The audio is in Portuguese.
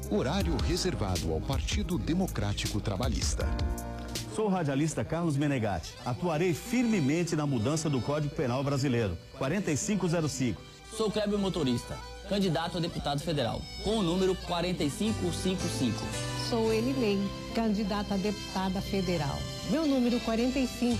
Horário reservado ao Partido Democrático Trabalhista. Sou o radialista Carlos Menegatti. Atuarei firmemente na mudança do Código Penal brasileiro. 4505. Sou Kleber Motorista, candidato a deputado federal, com o número 4555. Sou Elilei, candidata a deputada federal. Meu número 45.